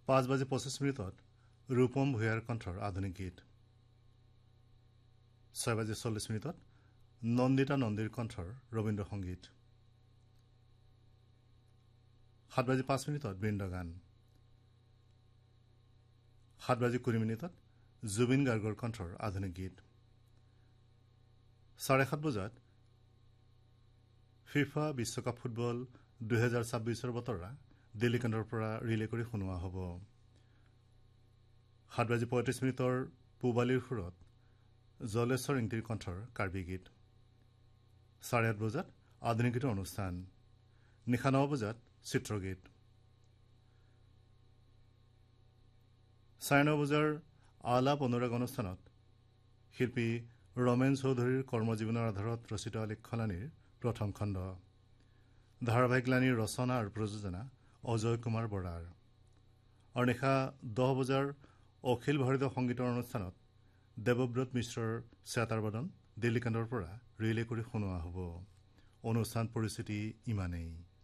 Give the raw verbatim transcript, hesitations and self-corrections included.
পাঁচ বাজি পঁচিছ মিনিটত ৰূপম ভূঞাৰ কণ্ঠৰ আধুনিক গীত। ছয় বাজি চল্লিছ মিনিটত নন্দিতা নন্দীৰ কণ্ঠৰ ৰবীন্দ্ৰ সংগীত। সাত বাজি পাঁচ মিনিটত বৃন্দগান। সাত বাজি কুৰি মিনিটত জুবিন গাৰ্গৰ কণ্ঠৰ আধুনিক গীত। চাৰে সাত বজাত ফিফা বিশ্বকাপ ফুটবল দুহেজাৰ ছাব্বিছৰ বতৰা দিল্লী কেন্দ্ৰৰ পৰা ৰিলে কৰি শুনোৱা হ'ব। সাত বাজি পঁয়ত্ৰিছ মিনিটৰ পূবালীৰ সুৰত জলেশ্বৰ ইংতিৰ কণ্ঠৰ কাৰ্বি গীত। চাৰে আঠ বজাত আধুনিক গীতৰ অনুষ্ঠান। নিশা ন বজাত চিত্ৰগীত। চাৰে ন বজাৰ আলাপ অনুৰাগ অনুষ্ঠানত শিল্পী ৰমেন চৌধুৰীৰ কৰ্মজীৱনৰ আধাৰত ৰচিত লিখলানীৰ প্ৰথম খণ্ড। ধাৰাবাহিকলানীৰ ৰচনা আৰু প্ৰযোজনা অজয় কুমাৰ বৰাৰ। আৰু নিশা দহ বজাৰ অখিল ভাৰতীয় সংগীতৰ অনুষ্ঠানত দেৱব্ৰত মিশ্ৰৰ চেতাৰবাদন দিল্লী কেন্দ্ৰৰ পৰা ৰিলে কৰি শুনোৱা হ'ব। অনুষ্ঠান পৰিস্থিতি ইমানেই।